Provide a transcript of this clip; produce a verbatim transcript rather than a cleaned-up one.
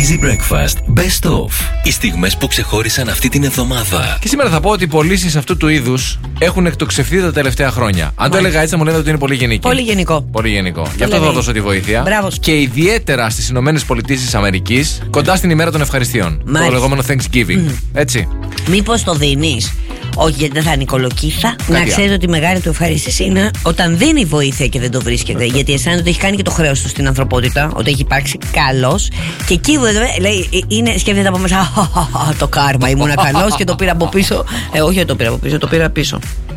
Easy Breakfast Best Of. Οι στιγμές που ξεχώρισαν αυτή την εβδομάδα. Και σήμερα θα πω ότι οι πωλήσεις αυτού του είδους έχουν εκτοξευθεί τα τελευταία χρόνια. Αν το έλεγα έτσι, θα μου λένε ότι είναι πολύ γενικό. Πολύ γενικό. Πολύ γενικό. Γι' αυτό θα δώσω τη βοήθεια. Μπράβο. Και ιδιαίτερα στις Ηνωμένες Πολιτείες της Αμερικής, κοντά στην ημέρα των ευχαριστειών. Μάλιστα. Το λεγόμενο Thanksgiving. Mm. Έτσι. Μήπως το δίνεις? Όχι, γιατί δεν θα είναι κολοκύθα. Να ξέρει ότι η μεγάλη του ευχαρίστηση είναι όταν δίνει βοήθεια και δεν το βρίσκεται. Γιατί αισθάνεται ότι έχει κάνει και το χρέος του στην ανθρωπότητα, ότι έχει υπάρξει καλός. Και εκεί λέει, είναι, σκέφτεται από μέσα, το κάρμα. Ήμουνα καλός και το πήρα από πίσω. Ε, όχι, το πήρα από πίσω, το πήρα πίσω.